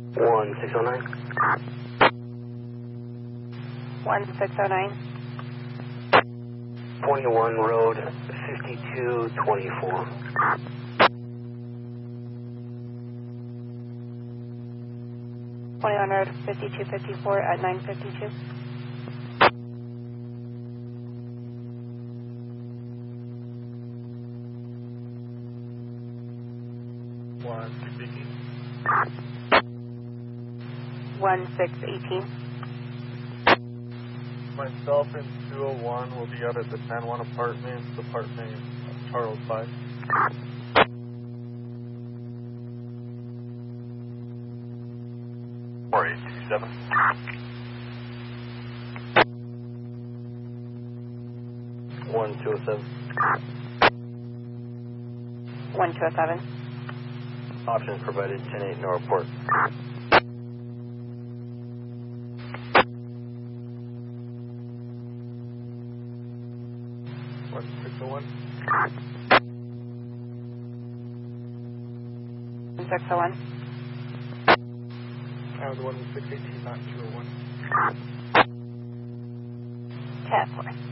1609. 1609. 21 Road 5224. 21 Road 5254 at 952. One 618. 1618. Myself and 201 will be out at the San Juan Apartments, apartment Charles 5. Or 867. 1207. 1207. Options provided 108 no report. 1601. 1601. I was 1618, not 201. 10-4.